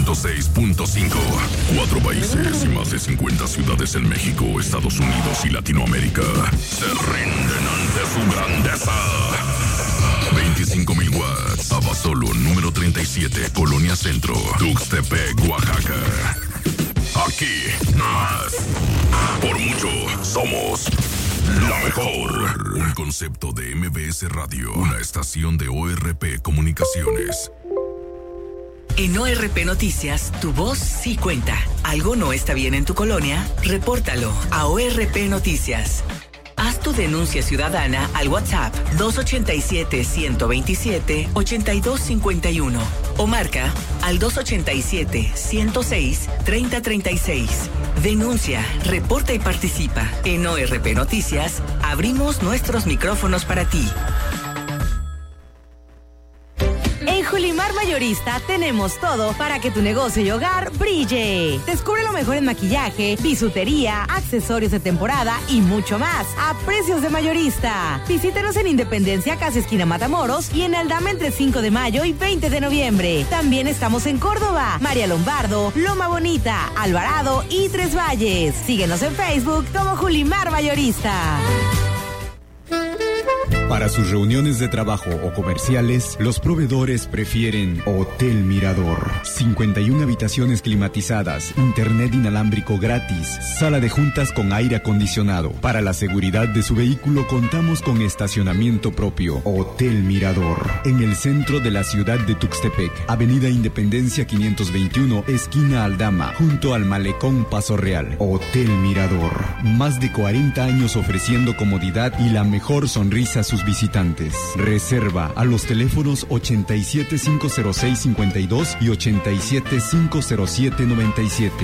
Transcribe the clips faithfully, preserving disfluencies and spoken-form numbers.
ciento seis punto cinco. Cuatro países y más de cincuenta ciudades en México, Estados Unidos y Latinoamérica se rinden ante su grandeza. veinticinco mil watts. Abasolo, número treinta y siete, Colonia Centro, Tuxtepec, Oaxaca. Aquí, más. Por mucho, somos la mejor. Un concepto de M B S Radio, una estación de O R P Comunicaciones. En O R P Noticias, tu voz sí cuenta. ¿Algo no está bien en tu colonia? Repórtalo a O R P Noticias. Haz tu denuncia ciudadana al WhatsApp dos ocho siete, uno dos siete, ocho dos cinco uno o marca al dos ocho siete, uno cero seis, tres cero tres seis. Denuncia, reporta y participa. En O R P Noticias, abrimos nuestros micrófonos para ti. En Julimar Mayorista tenemos todo para que tu negocio y hogar brille. Descubre lo mejor en maquillaje, bisutería, accesorios de temporada y mucho más a precios de mayorista. Visítanos en Independencia, casi esquina Matamoros, y en Aldama entre cinco de mayo y veinte de noviembre. También estamos en Córdoba, María Lombardo, Loma Bonita, Alvarado y Tres Valles. Síguenos en Facebook como Julimar Mayorista. Para sus reuniones de trabajo o comerciales, los proveedores prefieren Hotel Mirador. cincuenta y una habitaciones climatizadas, internet inalámbrico gratis, sala de juntas con aire acondicionado. Para la seguridad de su vehículo contamos con estacionamiento propio. Hotel Mirador, en el centro de la ciudad de Tuxtepec, Avenida Independencia quinientos veintiuno, esquina Aldama, junto al Malecón Paso Real. Hotel Mirador, más de cuarenta años ofreciendo comodidad y la mejor sonrisa a sus visitantes. Reserva a los teléfonos ochenta y siete, cinco cero seis, cincuenta y dos y ochenta y siete, cinco cero siete, noventa y siete.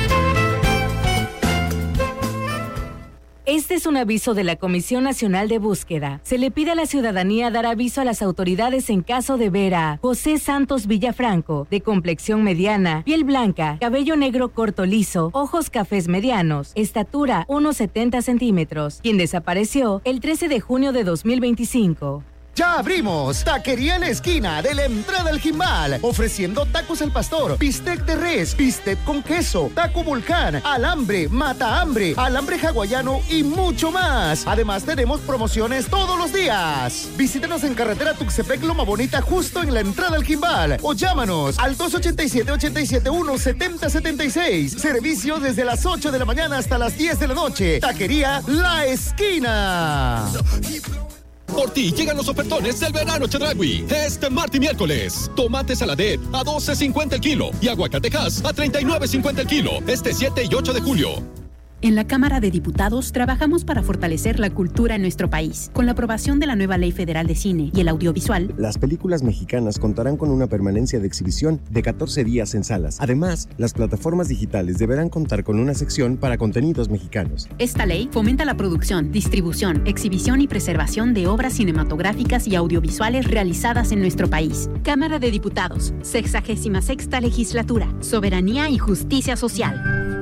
Este es un aviso de la Comisión Nacional de Búsqueda. Se le pide a la ciudadanía dar aviso a las autoridades en caso de ver a José Santos Villafranco, de complexión mediana, piel blanca, cabello negro corto liso, ojos cafés medianos, estatura uno setenta centímetros, quien desapareció el trece de junio de dos mil veinticinco. ¡Ya abrimos! Taquería en la esquina de la entrada al Jimbal, ofreciendo tacos al pastor, bistec de res, bistec con queso, taco volcán, alambre, mata hambre, alambre hawaiano y mucho más. Además tenemos promociones todos los días. Visítenos en carretera Tuxtepec Loma Bonita, justo en la entrada al Jimbal, o llámanos al dos ocho siete, ocho siete uno, siete cero siete seis. Servicio desde las ocho de la mañana hasta las diez de la noche. Taquería La Esquina. Por ti llegan los ofertones del verano Chedraui. Este martes y miércoles. Tomate saladet a doce cincuenta el kilo y aguacatejas a treinta y nueve cincuenta el kilo. Este siete y ocho de julio. En la Cámara de Diputados trabajamos para fortalecer la cultura en nuestro país. Con la aprobación de la nueva Ley Federal de Cine y el Audiovisual, las películas mexicanas contarán con una permanencia de exhibición de catorce días en salas. Además, las plataformas digitales deberán contar con una sección para contenidos mexicanos. Esta ley fomenta la producción, distribución, exhibición y preservación de obras cinematográficas y audiovisuales realizadas en nuestro país. Cámara de Diputados, sexagésima sexta legislatura, soberanía y justicia social.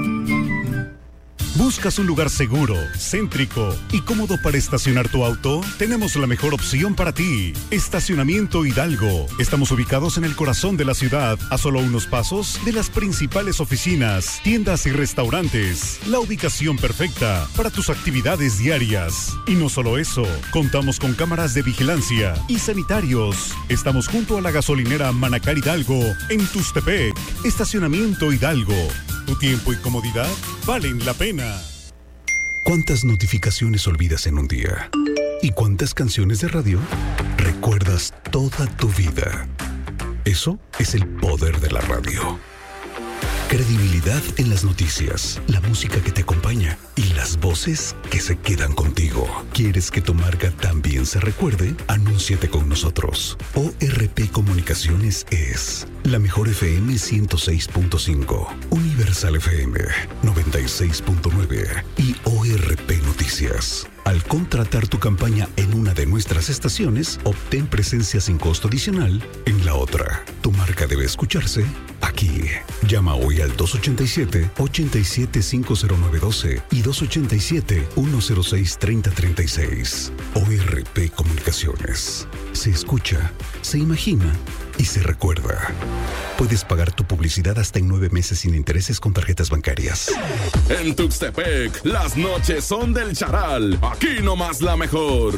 ¿Buscas un lugar seguro, céntrico y cómodo para estacionar tu auto? Tenemos la mejor opción para ti. Estacionamiento Hidalgo. Estamos ubicados en el corazón de la ciudad, a solo unos pasos de las principales oficinas, tiendas y restaurantes. La ubicación perfecta para tus actividades diarias. Y no solo eso, contamos con cámaras de vigilancia y sanitarios. Estamos junto a la gasolinera Manacar Hidalgo, en Tuxtepec. Estacionamiento Hidalgo. Tu tiempo y comodidad valen la pena. ¿Cuántas notificaciones olvidas en un día? ¿Y cuántas canciones de radio recuerdas toda tu vida? Eso es el poder de la radio. Credibilidad en las noticias, la música que te acompaña y las voces que se quedan contigo. ¿Quieres que tu marca también se recuerde? Anúnciate con nosotros. O R P Comunicaciones es la mejor F M ciento seis punto cinco, Universal F M noventa y seis punto nueve y O R P Noticias. Al contratar tu campaña en una de nuestras estaciones, obtén presencia sin costo adicional en la otra. Tu marca debe escucharse aquí. Llama hoy al dos ocho siete, ocho siete cinco cero nueve uno dos y dos ocho siete, uno cero seis, tres cero tres seis. O R P Comunicaciones. Se escucha, se imagina y se recuerda. Puedes pagar tu publicidad hasta en nueve meses sin intereses con tarjetas bancarias. En Tuxtepec, las noches son del Charal. Aquí nomás la mejor.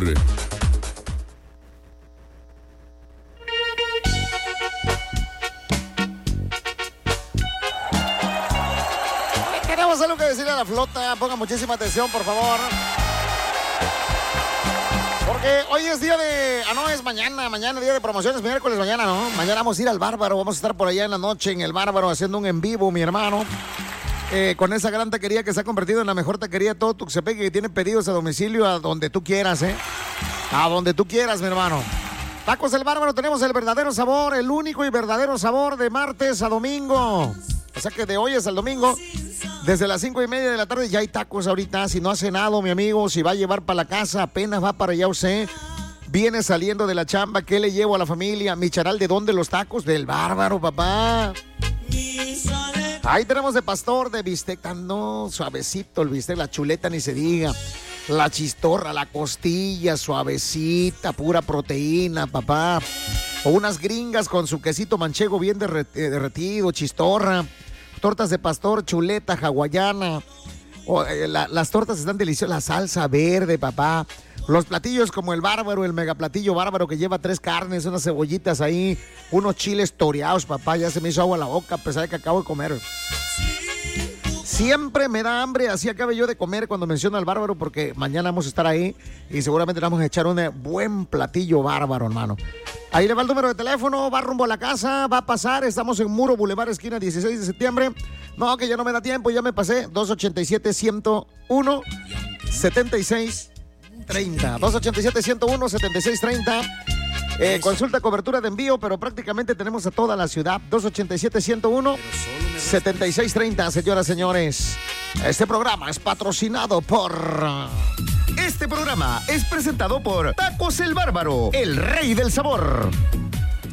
Tenemos algo que decirle a la flota. Pongan muchísima atención, por favor. Porque hoy es día de... Ah, no, es mañana. Mañana, día de promociones. Miércoles, mañana, ¿no? Mañana vamos a ir al Bárbaro. Vamos a estar por allá en la noche en el Bárbaro haciendo un en vivo, mi hermano. Eh, con esa gran taquería que se ha convertido en la mejor taquería de todo Tuxtepec, que tiene pedidos a domicilio a donde tú quieras, ¿eh? A donde tú quieras, mi hermano. Tacos del Bárbaro, tenemos el verdadero sabor, el único y verdadero sabor de martes a domingo. O sea que de hoy es al domingo. Desde las cinco y media de la tarde ya hay tacos ahorita. Si no ha cenado, mi amigo, si va a llevar para la casa, apenas va para allá usted. Viene saliendo de la chamba, ¿qué le llevo a la familia? Mi charal, ¿de dónde los tacos? Del Bárbaro, papá. Ahí tenemos de pastor, de bistec, no, suavecito el bistec, la chuleta ni se diga. La chistorra, la costilla, suavecita, pura proteína, papá. O unas gringas con su quesito manchego bien derretido, chistorra. Tortas de pastor, chuleta hawaiana. Oh, eh, la, las tortas están deliciosas. La salsa verde, papá. Los platillos como el Bárbaro, el megaplatillo Bárbaro que lleva tres carnes, unas cebollitas ahí, unos chiles toreados, papá. Ya se me hizo agua la boca a pesar de que acabo de comer. Siempre me da hambre, así acabe yo de comer cuando menciono al Bárbaro, porque mañana vamos a estar ahí y seguramente vamos a echar un buen platillo Bárbaro, hermano. Ahí le va el número de teléfono, va rumbo a la casa, va a pasar, estamos en Muro Boulevard, esquina dieciséis de septiembre. No, que ya no me da tiempo, ya me pasé. dos ochenta y siete, ciento uno, setenta y seis treinta. dos ochenta y siete, ciento uno, setenta y seis treinta. Eh, consulta cobertura de envío, pero prácticamente tenemos a toda la ciudad. dos ochenta y siete, ciento uno, setenta y seis treinta, señoras, señores. Este programa es patrocinado por... Este programa es presentado por Tacos el Bárbaro, el rey del sabor.